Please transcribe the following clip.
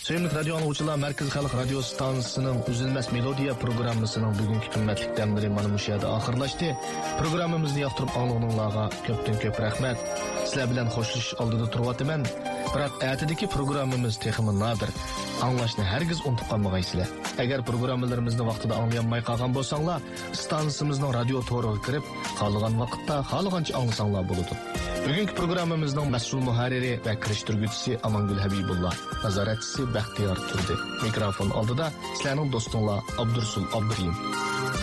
Sevimli radyo anlıqçılar, Merkez Xalq Radio Stansiyasının Üzülməz Melodiya programmasının bugünkü qimmatli dəmləri mana bu yerdə axırlaşdı. Programmamızı yoqtirib anlığınızlarga köpdən-köp rəhmət. Sizlər bilan xoşluş aldida turyatıman. Biroq ertadagi programmamiz texmi nadir. Anglashni hargiz unutib qolmaysizlar. Agar programmalarimizni vaqtida anglayolmay qolgan bo'lsanglar, stansiyamizning radio to'riga kirib, qolgan vaqtda xohlagancha anglasanglar bo'ladi. Bugungi programmamizning mas'ul muharriri va kirishtirguvchisi Amangul Habibullah, nazoratchisi Baxtiyor Turdi. Mikrofon oldida sizlarning do'stinglar Abdursul Abdurim.